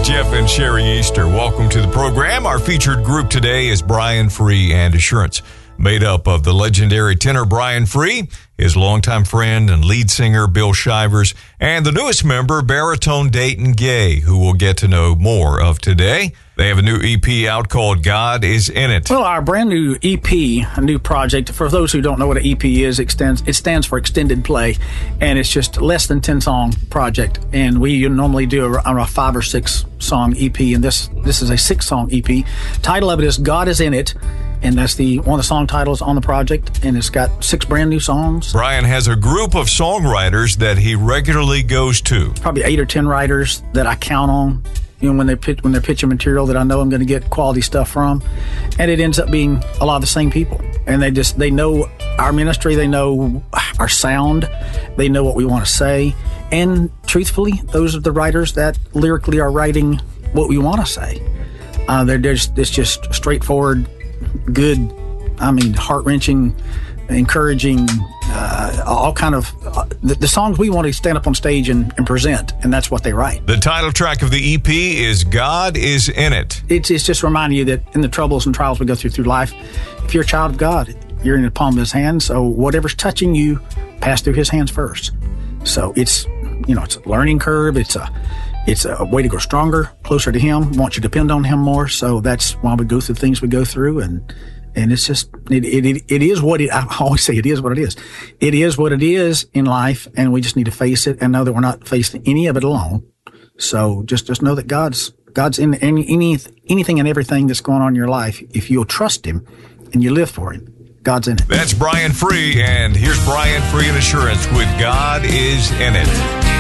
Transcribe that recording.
Jeff and Sherry Easter. Welcome to the program. Our featured group today is Brian Free and Assurance, made up of the legendary tenor Brian Free, his longtime friend and lead singer Bill Shivers, and the newest member, baritone Dayton Gay, who we'll get to know more of today. They have a new EP out called God Is In It. Well, our brand new EP, a new project, for those who don't know what an EP is, it stands for Extended Play, and it's just less than 10-song project. And we normally do a 5 or 6 song EP, and this is a 6-song EP. Title of it is God Is In It, and that's one of the song titles on the project, and it's got 6 brand new songs. Brian has a group of songwriters that he regularly goes to. Probably 8 or 10 writers that I count on. You know, when they're pitching material that I know I'm going to get quality stuff from, and it ends up being a lot of the same people, and they know our ministry, they know our sound, they know what we want to say, and truthfully, those are the writers that lyrically are writing what we want to say. It's just straightforward, good, heart-wrenching, encouraging, all kind of the songs we want to stand up on stage and present, and that's what they write. The title track of the EP is God Is In It. It's just reminding you that in the troubles and trials we go through life, if you're a child of God, you're in the palm of His hand. So whatever's touching you, pass through His hands first. So it's a learning curve. It's a way to go stronger, closer to Him. Want you to depend on Him more. So that's why we go through things we go through, and it's just, it is what I always say it is what it is. It is what it is in life, and we just need to face it and know that we're not facing any of it alone. So just know that God's in anything and everything that's going on in your life. If you'll trust Him and you live for Him, God's in it. That's Brian Free, and here's Brian Free and Assurance with God Is In It.